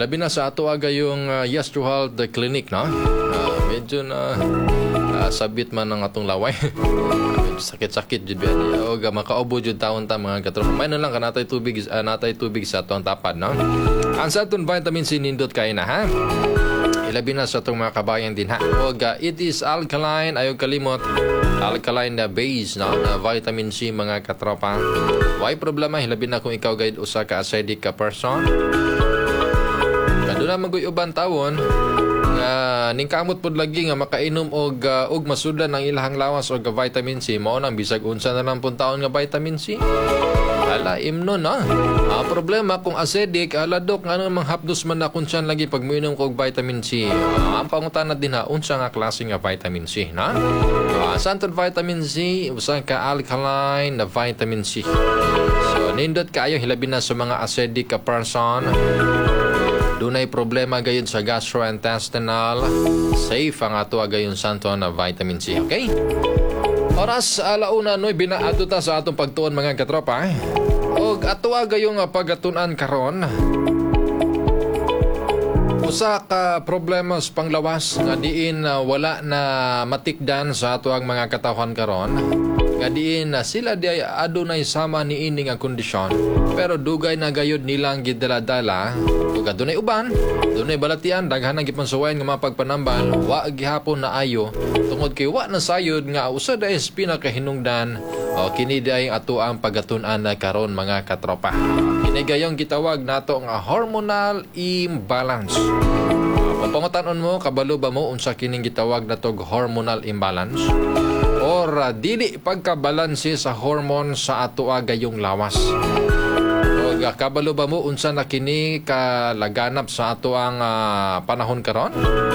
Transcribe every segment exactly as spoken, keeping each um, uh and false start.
Ilabi na sa ato aga yung uh, Yes to Health Clinic, no? Uh, medyo na uh, sabit man ang atong laway. Medyo sakit-sakit jud biya. O ga makaubo jud taon ta mga katropa. May na lang kanatay tubig uh, natay tubig sa atong tapad, no? Ang sa atong vitamin C nindot kay na, ha? Ilabi na sa itong mga kabayan din, ha? O ga, it is alkaline, ayaw kalimot, alkaline na base, no? Na vitamin C mga katropa. Why problema? Ilabi na kung ikaw gayud usa ka acidic ka person. Kado na mag-uban tawon nga ningkamot pod lagi nga makainom og uh, og masudan ang ilahang lawas og vitamin C, mao nang bisag unsa na lang pun taon nga vitamin C. Ala imno na. Ah, problema kung acidic, ala dok nga mang hapdos man na kun siyan lagi pag moinom og vitamin C. Ah, ang pangutana din ha unsa nga klase nga vitamin C, na? Ah, santod vitamin C usa ka alkaline na vitamin C. So nindot kaayo hilabi na sa mga acidic ka person. Dunay problema gayon sa gastrointestinal, safe ang ato gayon santo na vitamin C, okay? Oras alauna noy binaato ta sa atong pagtuon mga katropa. Og ato gayong pagatunan karon. Usa ka problema sa panglawas nga diin uh, wala na matikdan sa ato ang mga katawhan karon. Nga diin na uh, sila di ay adunay sama ni ini nga kondisyon. Pero dugay na gayud nilang gidala-dala. Ug adunay uban, adunay balatian daghan ang gipansuwayan nga mga pagpanambal, wa gihapon na ayo tungod kay wa na sayod nga usa dai pinakahinungdan o kini dai ato ang pagatun-an na karon mga katropa. Kini gayong gitawag nato nga hormonal imbalance. Kung pangutan-on mo, kabalo ba mo unsa kining gitawag nato hormonal imbalance? Or uh, dili pagkabalanse sa hormone sa ato gayong lawas. O uh, kabalo ba mo unsa na kini kalaganap sa ato ang uh, panahon karon?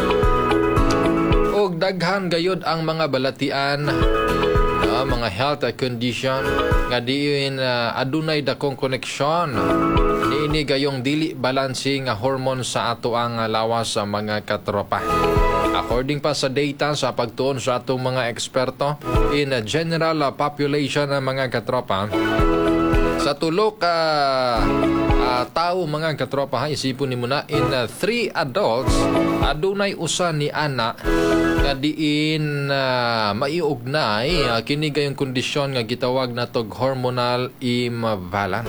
Og daghan gayud ang mga balatian, uh, mga health condition nga diin uh, adunay dakong koneksyon niini gayong dili balanse nga hormone sa ato ang uh, lawas sa mga katropa. According pa sa data sa pagtuon sa atong mga eksperto in a general uh, population ng mga katropa, sa tulo ka uh, tao mga katropa, ha, isipon ni muna in uh, three adults adunay usa ni ana nga diin uh, maiugnay uh, kini gayong kondisyon nga gitawag natog hormonal imbalance.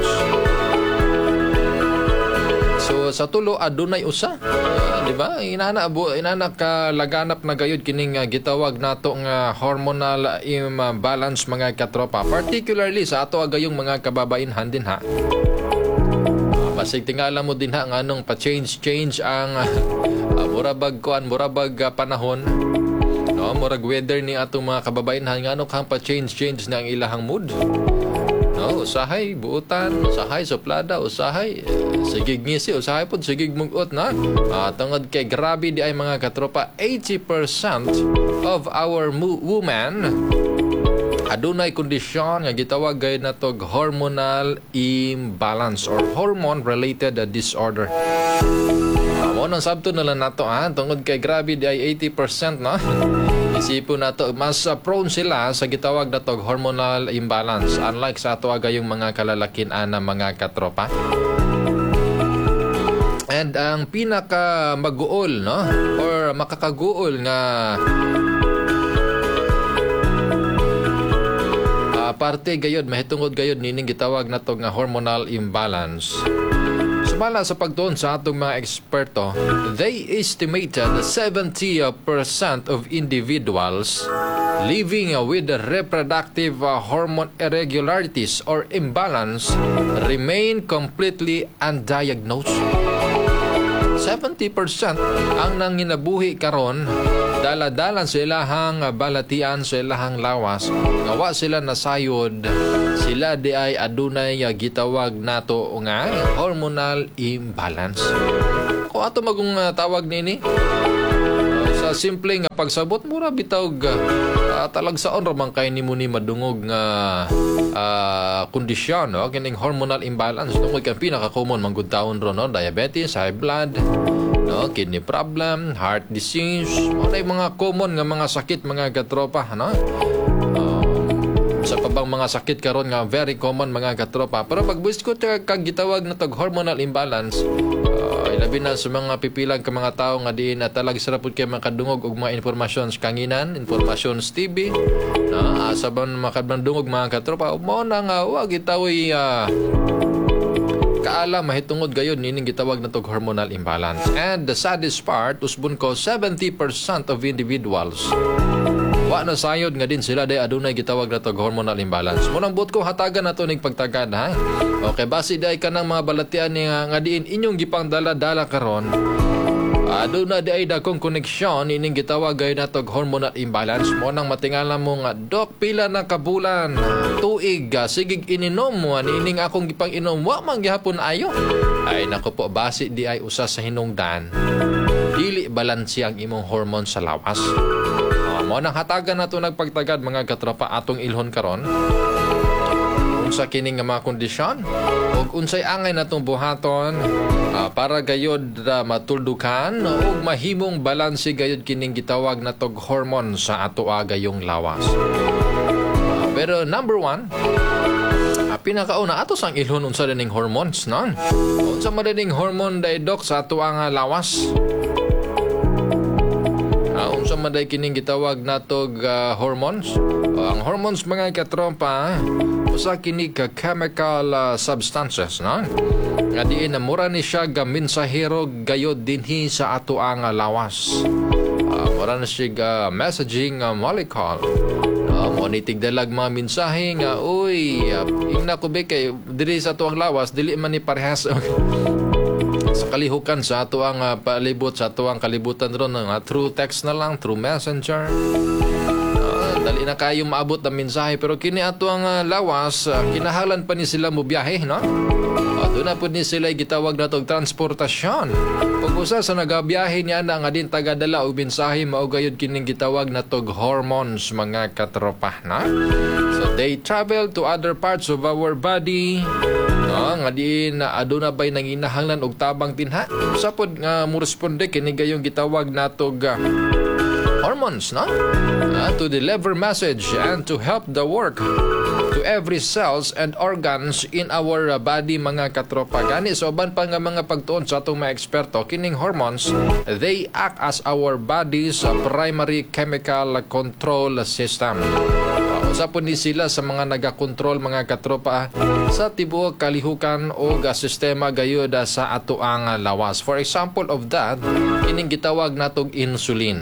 So sa tulo adunay usa, uh, di ba? Inana bu inana ka laganap na gayud kining uh, gitawag nato nga hormonal imbalance mga katropa. Particularly sa ato gayong mga kababainhan din, ha. Uh, basig tingala mo din, ha, nganong pa-change change ang uh, murabag kuan murabag uh, panahon. No, murag weather ni atong mga kababainhan nganong kang pa-change change na ang ilahang mood. No, usahay buutan, usahay suplada, usahay sigig ngisi, usahay pod sigig mugot, na. Uh, tungod kay grabe di ay mga katropa, eighty percent of our women adunay kondisyon nga gitawag gayud natog hormonal imbalance or hormone related disorder. Mo nang sabto na lang nato, ha, tungod kay grabe di ay eighty percent, no. Isipon nato mas uh, prone sila sa gitawag natog hormonal imbalance unlike sa ato gayong mga kalalakin-an na mga katropa. And ang pinaka maguol, no, or makakaguol nga uh, parte gayud mahitungod gayud nining gitawag natog nga hormonal imbalance. Sumala sa pagtuon sa atong mga eksperto, they estimated that seventy percent of individuals living with reproductive hormone irregularities or imbalance remain completely undiagnosed. seventy percent ang nanginabuhi karon dala-dalan sa ilahang balatian sa ilahang lawas ngawa sila nasayod, sila di ay adunay gitawag nato nga hormonal imbalance. Kung ato magong uh, tawag nini uh, sa simpleng uh, pagsabot mura bitawg uh, talagsaon ra man kay nimo ni madungog nga uh, kondisyon, no, kining hormonal imbalance tungod kay pinaka-common man gud taon ro, no, diabetes, high blood, no, kidney problem, heart disease, wala mga common nga mga sakit mga katropa, no. Uh, sa pabang mga sakit karon nga very common mga katropa. Pero pag buwis ko kag gitawag na tog hormonal imbalance, uh, labi na sa mga pipilang ka mga tao nga diin at talag sarap pud kay makadungog og mga impormasyon sa kanginan, impormasyon sa T V, na asa ba makadungog mga katropa, mo na nga wa gitawi uh, kaalam mahitungod gayud nining gitawag na tog hormonal imbalance. And the saddest part, usbon ko seventy percent of individuals wa na sayod nga din sila day adunay gitawag na tog hormonal imbalance. Munang buot ko hatagan nato ning pagtagad ha. Okay, base day kanang mga balatian ni nga, nga diin inyong gipang dala-dala karon. Aduna di ay dakong koneksyon ining gitawag gayud na tog hormonal imbalance. Mo nang matingala mo nga dok pila na kabulan tuig sigig ininom mo ining akong gipang inom wa man gihapon ayo. Ay nako po, base di ay usa sa hinungdan dili balanse ang imong hormone sa lawas. Mo nang hatagan nato nagpagtagad mga katropa atong ilhon karon unsa kining nga mga kondisyon ug unsay angay natong buhaton uh, para gayud uh, matuldukan ug mahimong balanse gayud kining gitawag na tog hormone sa ato gayong lawas. Uh, pero number one, uh, pinakauna ato sang ilhon unsa dining hormones no? Unsa man dining hormone day dok sa ato nga lawas? Uh, unsa man day kining gitawag natog uh, hormones? Uh, ang hormones mga katropa usa kini ka chemical uh, substances no? Nga diin na mura ni siya ga mensahero gayod dinhi sa ato ang uh, lawas. Uh, mura na siya ga messaging uh, molecule. Uh, mo ni tigdalag mga mensahe nga uy uh, ingna ko be kay diri sa ato ang lawas dili man ni parehas sa kalihukan sa ato ang uh, palibot sa ato ang kalibutan ron uh, through text na lang, through messenger. Uh, dali na kayo maabot ng mensahe pero kini ato ang uh, lawas uh, kinahalan pa ni sila mo biyahe no? Uh, doon na po ni sila gitawag na tog transportasyon. Pag usa sa nagabiyahe niya na nga din tagadala og mensahe mao gayud kining gitawag na tog hormones mga katropa na. So they travel to other parts of our body. No, nga diin na aduna bay nanginahanglan og tabang tinha. Usa pod nga mo responde kini gayong gitawag natog uh, hormones no? Uh, to deliver message and to help the work to every cells and organs in our uh, body mga katropa. Gani so ban pa nga mga pagtuon sa atong mga eksperto kining hormones they act as our body's uh, primary chemical control system. Uh, usa po ni sila sa mga nagakontrol mga katropa sa tibuok kalihukan o uh, sistema gayud uh, sa ato ang uh, lawas. For example of that kining gitawag natog insulin.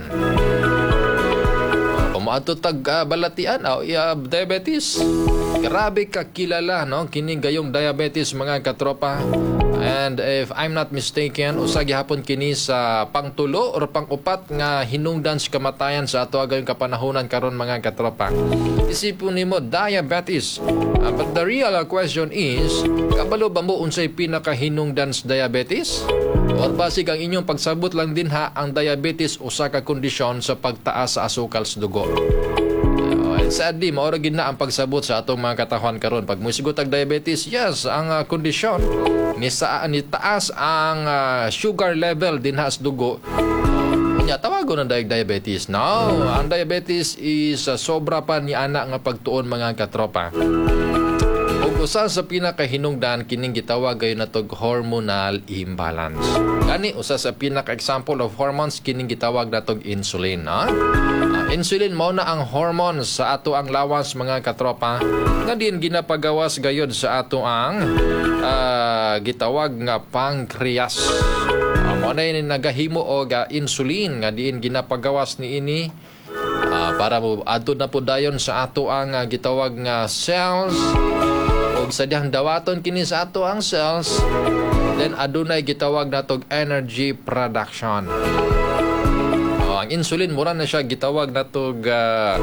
Ato tag uh, balatian o uh, uh, diabetes. Grabe ka kilala no kining gayong diabetes mga katropa. And if I'm not mistaken, usa gihapon kini sa pangtulo or pangupat nga hinungdan sa kamatayan sa ato gayong kapanahonan karon mga katropa. Isipon nimo diabetes. Uh, but the real uh, question is, kabalo ba mo unsay pinakahinungdan sa diabetes? Or basig ang inyong pagsabot lang din ha, ang diabetes usa ka kondisyon sa pagtaas sa asukal sa dugo. Uh, and sadly, maura gid na ang pagsabot sa atong mga katahon karon. Pag musigot ang diabetes, yes, ang uh, kondisyon ni sa ni taas ang uh, sugar level din ha sa dugo. Nya tawagon ang diabetes. No, ang diabetes is uh, sobra pa ni ana nga pagtuon mga katropa. Usa sa pinakahinungdan kining gitawag gayud na tog hormonal imbalance. Gani usa sa pinaka-example of hormones kining gitawag na tog insulin, no? Uh, insulin mao na ang hormone sa ato ang lawas mga katropa nga din ginapagawas gayud sa ato ang uh, gitawag nga pancreas. Uh, mao na ini nagahimo og uh, insulin nga diin ginapagawas ni ini uh, para mo adto na po dayon sa ato ang uh, gitawag nga cells. Og sadyang dawaton kini sa ato ang cells, then adunay gitawag natog energy production. Oh, ang insulin mura na siya gitawag natog uh,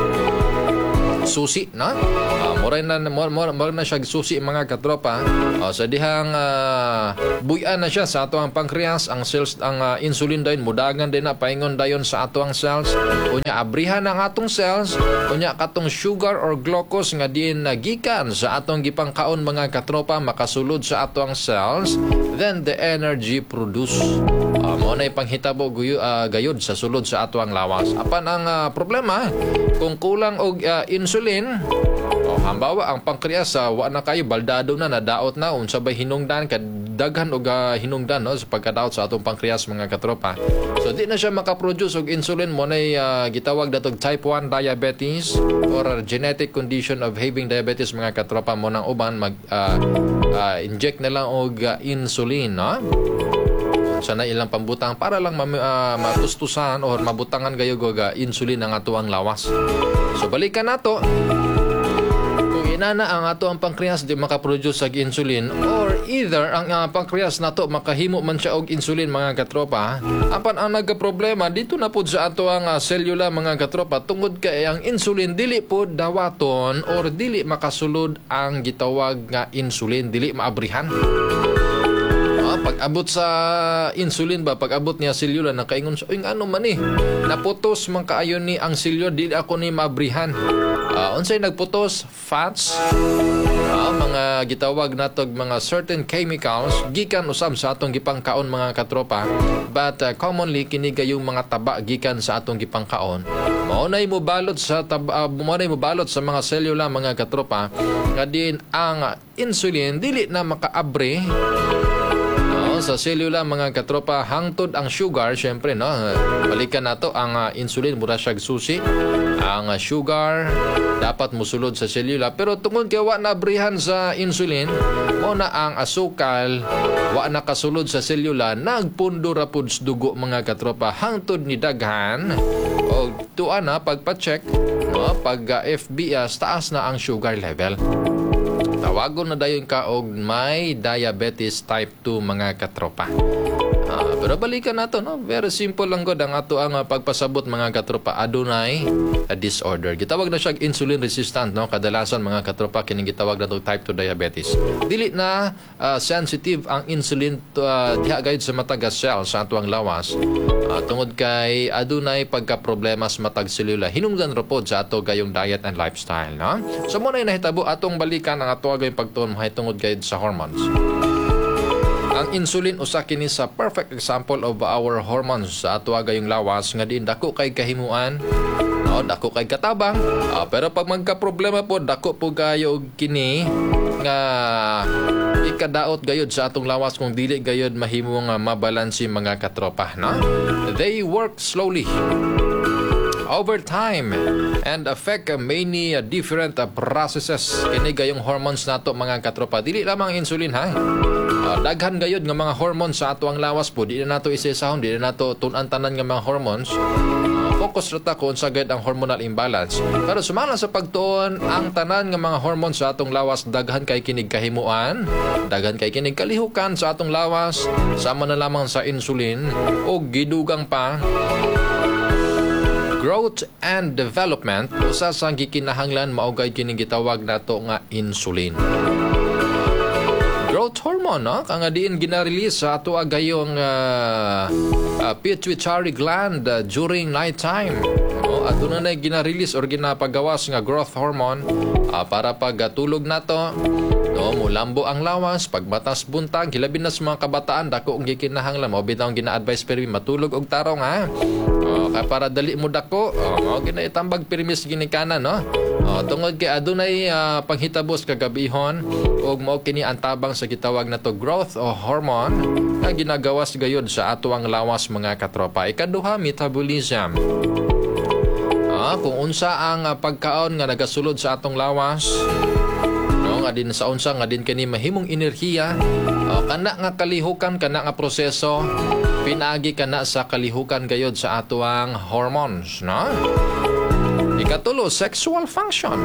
susi na. Uh, mura na mura, mura na siya susi mga katropa. Uh, sa dihang uh, buyan na siya sa ato ang pancreas, ang cells ang uh, insulin dayon mudagan din na paingon dayon sa ato ang cells. Unya abrihan ang atong cells, unya katong sugar or glucose nga diin nagikan sa atong gipangkaon mga katropa makasulod sa ato ang cells, then the energy produce. Uh, mo na ipanghitabo guyo, uh, gayud sa sulod sa ato ang lawas. Apan ang uh, problema kung kulang og uh, insulin, oh, hambawa ang pancreas uh, wa na kayo baldado na nadaot na unsa bay hinungdan kad daghan og uh, hinungdan no sa pagkadaot sa atong pancreas mga katropa. So di na siya makaproduce og insulin mo nay uh, gitawag natog type one diabetes or a genetic condition of having diabetes mga katropa mo nang uban mag uh, uh, inject na lang og uh, insulin no. Sa na ilang pambutang para lang ma, uh, matustusan or mabutangan gayo ga insulin ang atuang lawas. So balikan nato. Kung inana ang ato ang pancreas di makaproduce og insulin or either ang uh, pancreas nato makahimo man siya og insulin mga katropa, apan ang nagka-problema dito na pud sa ato ang uh, selula mga katropa tungod kay ang insulin dili pud dawaton or dili makasulod ang gitawag nga insulin, dili maabrihan. Pag-abot sa insulin ba, pag-abot niya selula, nakaingon sa, uy, ano man eh, naputos man kaayo ni ang selula, dili ako ni mabrihan. Uh, unsay nagputos? Fats, uh, mga gitawag natog mga certain chemicals, gikan usab sa atong gipangkaon mga katropa, but uh, commonly, kini gayong mga taba gikan sa atong gipangkaon. Maunay mo balot sa taba, uh, maunay mo balot sa mga selula mga katropa, nga din ang insulin, dili na makaabre sa selula mga katropa hangtod ang sugar syempre no balikan nato ang uh, insulin mura siya susi ang uh, sugar dapat musulod sa selula pero tungod kay wa na abrihan sa insulin mo na ang asukal wa na kasulod sa selula nagpundo ra pud sa dugo mga katropa hangtod ni daghan o tuwa na pagpa-check no pag uh, F B S taas na ang sugar level. Tawagon na dayon ka og may diabetes type two mga katropa. Uh, pero balikan nato no, very simple lang gud ang ato ang uh, pagpasabot mga katropa adunay a disorder. Gitawag na siya insulin resistant no, kadalasan mga katropa kining gitawag nato type two diabetes. Dili na uh, sensitive ang insulin to, uh, diha gayud sa matag cell sa ato ang lawas. Uh, tungod kay adunay pagka-problema sa matag selula hinungdan ra pod sa ato gayong diet and lifestyle no. So mo na nahitabo atong balikan ang ato gayong pagtuon mahay tungod gayud sa hormones. Ang insulin usa kini sa perfect example of our hormones sa ato gayong lawas nga diin dako kay kahimuan no dako kay katabang uh, pero pag magka-problema po dako po kayo og kini nga ikadaot gayud sa atong lawas kung dili gayud mahimo nga mabalansi mga katropa no. They work slowly over time and affect many uh, different uh, processes kini gayong hormones nato mga katropa dili lamang insulin ha. Uh, daghan gayud nga mga hormones sa ato ang lawas po di na nato isesahon di na nato tun-an tanan nga mga hormones. Uh, focus rata kung sa gayud ang hormonal imbalance pero sumala sa pagtuon ang tanan nga mga hormones sa atong lawas daghan kay kinig kahimuan daghan kay kinig kalihukan sa atong lawas sama na lamang sa insulin o gidugang pa growth and development usa sa gikinahanglan maugay kining gitawag nato nga insulin. Growth hormone no kanga diin gina-release sa ato gayong uh, uh, pituitary gland uh, during night time. No aduna na gina-release or ginapagawas nga growth hormone uh, para pagtulog nato. No mulambo ang lawas pagbatas buntag hilabi na sa mga kabataan dako ang gikinahanglan mao bitaw gina-advise pero matulog og tarong ha. Oh, kay para dali mo dako oh, mao ginaitambag permis ginikana no. Oh, tungod kay adunay uh, panghitabos kagabihon ug mao kini ang tabang sa gitawag nato growth o hormone nga ginagawas gayud sa ato ang lawas mga katropa. Ikaduha metabolism. Ah, kung unsa ang uh, pagkaon nga nagasulod sa atong lawas no nga din sa unsa nga din kani mahimong enerhiya oh, kana nga kalihukan kana nga proseso pinaagi kana sa kalihukan gayud sa ato ang hormones no. Ikatulo sexual function.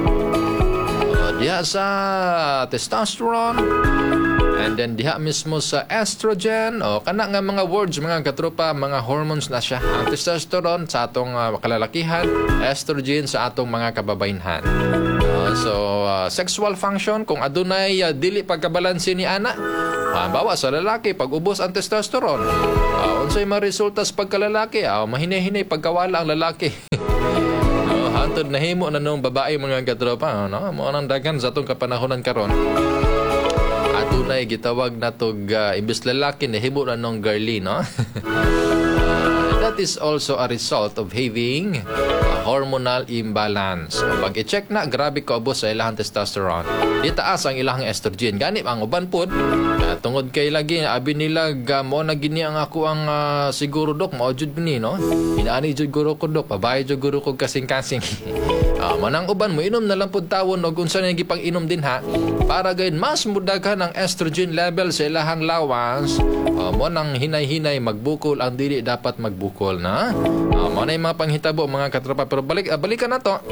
Diha sa testosterone and then diha mismo sa estrogen o kana nga mga words mga katropa mga hormones na siya ang testosterone sa atong uh, kalalakihan estrogen sa atong mga kababaynhan uh, so uh, sexual function kung adunay uh, dili pagkabalanse ni ana uh, bawa sa lalaki pag ubos ang testosterone uh, unsay maresulta sa pagkalalaki uh, mahinay-hinay pagkawala ang lalaki. Hantod nahimo na nung babae mga katropa no mo nang daghan sa atong kapanahonan karon adunay gitawag natog uh, imbes lalaki nahimo na nung girly no. uh, that that is also a result of having a hormonal imbalance. Pag i-check na, grabe kaubos sa ilahang testosterone. Di taas ang ilahang estrogen. Ganip ang uban po, uh, tungod kay lagi, abi nila, uh, mo na gini ang ako ang uh, siguro dok, maujud ni, no? Inaani jud guro ko dok, pabahay jud guro ko kasing-kasing. uh, manang uban mo, inom na lang po tawon, o kung saan yung gipang inom din ha, para gayon, mas mudaghan ang estrogen level sa ilahang lawas, uh, mo nang hinay-hinay, magbukol, ang dili dapat magbukol na. Uh, mo na yung mga panghitabo, mga katropa, pero balik, uh, balikan na to.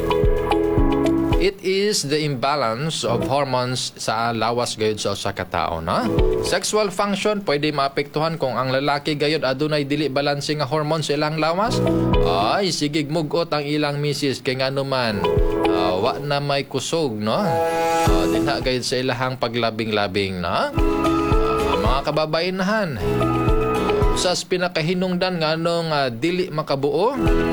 It is the imbalance of hormones sa lawas gayud sa usa ka tawo, na. Sexual function pwede maapektuhan kung ang lalaki gayud adunay dili balanse nga hormones sa ilang lawas. Ay sigig mugot ang ilang misis kay nganuman uh, wa na may kusog, no. Uh, dinha gayud sa ilahang paglabing-labing, na. Uh, mga kababayenahan, usas pinakahinungdan nganong uh, dili makabuo,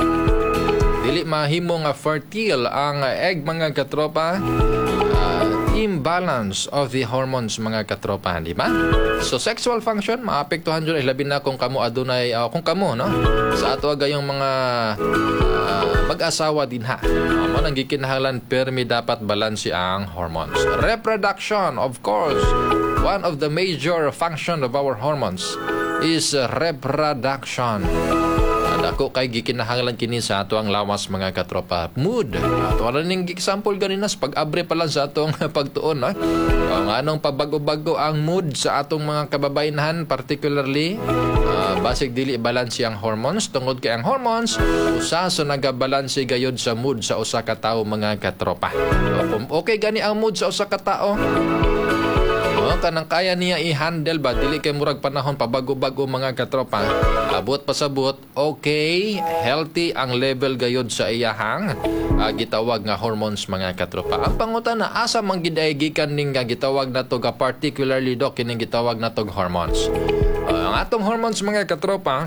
dili mahimo nga fertile ang egg, mga katropa, uh, imbalance of the hormones, mga katropa, di ba? So sexual function maapektuhan jud, labi na kung kamo adunay uh, kung kamo, no, sa ato gayong mga uh, mag-asawa din ha. Uh, mo nang gikinahanglan permi dapat balanse ang hormones. Reproduction, of course, one of the major function of our hormones is uh, reproduction. Ako kay gikinahanglan kini sa ato ang lawas, mga katropa. Mood. Ato ra ning example ganina sa pag-abre pa lang sa atong pagtuon, no? Kung anong pabago-bago ang mood sa atong mga kababayenan, particularly uh, basig dili balanse ang hormones, tungod kay ang hormones usa sa nagabalanse gayud sa mood sa usa ka tawo, mga katropa. Kung okay gani ang mood sa usa ka tawo, no, kanang kaya niya i-handle ba, dili kay murag panahon pabago-bago, mga katropa, abot pasabot, okay, healthy ang level gayod sa iyahang uh, gitawag nga hormones, mga katropa. Ang pangutana, asa man gid ay gikan ning uh, gitawag nato ga particularly do kining gitawag nato hormones. Uh, ang atong hormones, mga katropa,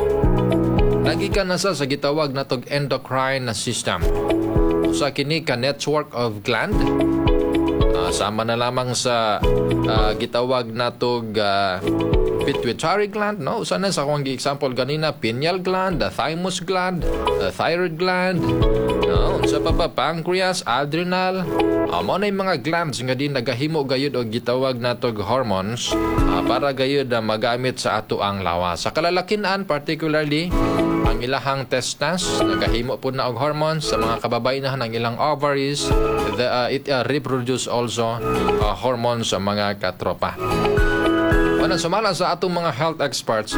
nagikan na sa sa gitawag nato endocrine system. Usa kini ka network of gland. Uh, sama na lamang sa uh, gitawag natog uh, pituitary gland, no? Usa na sa akong example ganina, pineal gland, the thymus gland, the thyroid gland, no? Unsa pa ba, pancreas, adrenal. Uh, mo na yung mga glands nga din nagahimo gayud og gitawag natog hormones uh, para gayud uh, magamit sa ato ang lawas. Sa kalalakinan, particularly ang ilahang testes nagahimo po na og hormones. Sa mga kababayenan ang ilang ovaries, the, uh, it uh, reproduce also uh, hormones sa mga katropa. Ano, sumala sa atong mga health experts,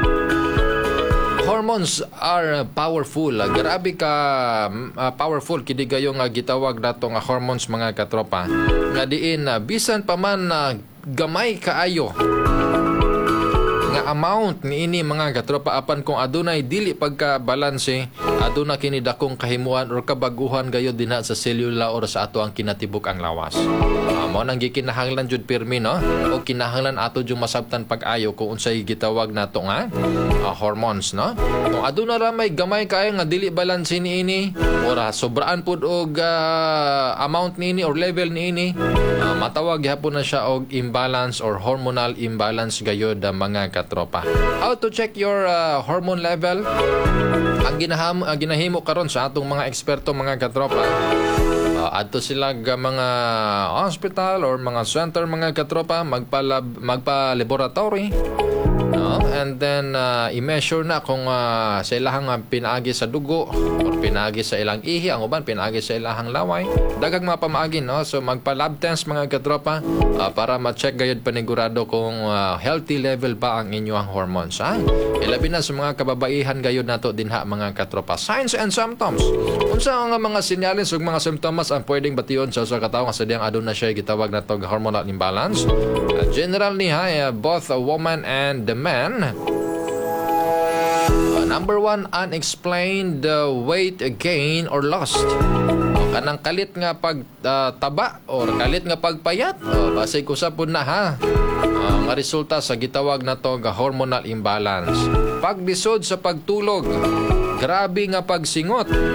hormones are powerful. Grabe ka uh, powerful kini gayong uh, gitawag nato nga hormones, mga katropa. Nga diin uh, bisan pa man uh, gamay kaayo nga amount niini, mga katropa, apan kung adunay dili pagka-balanse, aduna kini dakong kahimuan or kabaguhan gayud dinha sa selula or sa ato ang kinatibuk ang lawas. Uh, mo nang gikinahanglan jud pirmi, no, o kinahanglan ato jud masabtan pag-ayo kung unsay gitawag nato nga uh, hormones, no. Kung aduna ra may gamay kaayo nga dili balanse niini ora sobraan pud og uh, amount niini or level niini, uh, matawag gyapon na siya og imbalance or hormonal imbalance gayud, uh, mga katropa. How to check your uh, hormone level? Ang ginaham, ang ginahimo karon sa atong mga eksperto, mga katropa, uh, adto sila ga mga hospital or mga center, mga katropa, magpa magpa laboratory, no? And then uh, i-measure na kung uh, sa ilahang uh, pinaagi sa dugo or pinaagi sa ilang ihi, ang uban pinaagi sa ilahang laway, daghang mga pamaagi, no? So magpa lab test, mga katropa, uh, para ma-check gayud panigurado kung uh, healthy level ba ang inyong hormones, ha? Ilabi na sa mga kababaihan gayud nato dinha, mga katropa. Signs and symptoms. Unsa nga mga senyales ug mga simptomas ang pwedeng bation sa usa ka tawo nga sadyang aduna siya gitawag nato hormonal imbalance? Uh, generally, ha, uh, both a woman and the man. Uh, number one, unexplained uh, weight gain or loss. Uh, kanang kalit nga pagtaba uh, or kalit nga pagpayat. Uh, basig usab pud na, ha. Uh, nga resulta sa gitawag nato nga hormonal imbalance. Paglisod sa pagtulog, grabe nga pagsingot,